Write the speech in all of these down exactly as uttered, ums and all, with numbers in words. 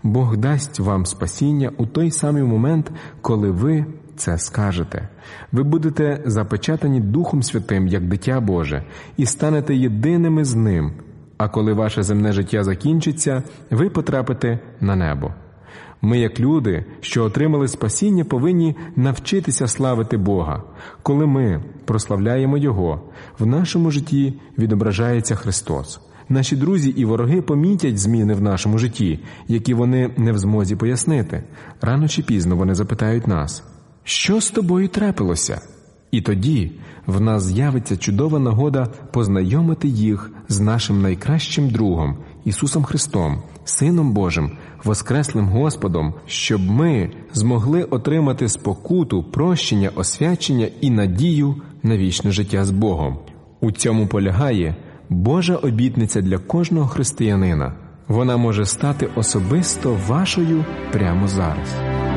Бог дасть вам спасіння у той самий момент, коли ви це скажете. Ви будете запечатані Духом Святим, як дитя Боже, і станете єдиними з Ним. А коли ваше земне життя закінчиться, ви потрапите на небо. Ми, як люди, що отримали спасіння, повинні навчитися славити Бога. Коли ми прославляємо Його, в нашому житті відображається Христос. Наші друзі і вороги помітять зміни в нашому житті, які вони не в змозі пояснити. Рано чи пізно вони запитають нас: «Що з тобою трапилося?» І тоді в нас з'явиться чудова нагода познайомити їх з нашим найкращим другом – Ісусом Христом, Сином Божим, Воскреслим Господом, щоб ми змогли отримати спокуту, прощення, освячення і надію на вічне життя з Богом. У цьому полягає Божа обітниця для кожного християнина. Вона може стати особисто вашою прямо зараз.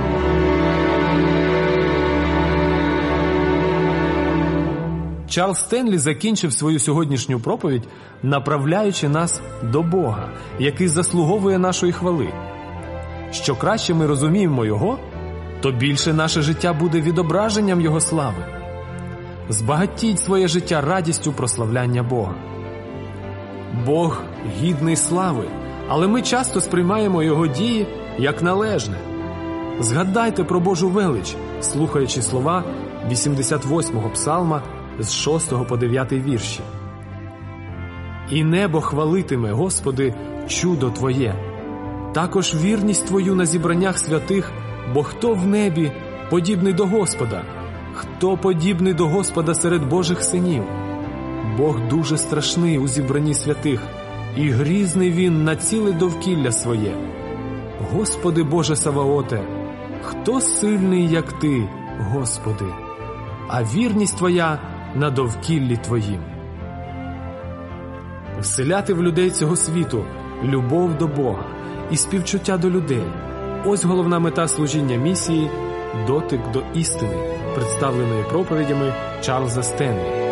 Чарльз Стенлі закінчив свою сьогоднішню проповідь, направляючи нас до Бога, який заслуговує нашої хвали. Що краще ми розуміємо Його, то більше наше життя буде відображенням Його слави. Збагатіть своє життя радістю прославляння Бога. Бог гідний слави, але ми часто сприймаємо Його дії як належне. Згадайте про Божу велич, слухаючи слова вісімдесят восьмого псалма з шостого по дев'ятий вірші. «І небо хвалитиме, Господи, чудо Твоє, також вірність Твою на зібраннях святих, бо хто в небі подібний до Господа? Хто подібний до Господа серед Божих синів? Бог дуже страшний у зібранні святих, і грізний Він на ціле довкілля своє. Господи Боже Саваоте, хто сильний, як Ти, Господи? А вірність Твоя на довкіллі Твоїм». Вселяти в людей цього світу любов до Бога і співчуття до людей – ось головна мета служіння місії «Дотик до істини», представленої проповідями Чарльза Стенлі.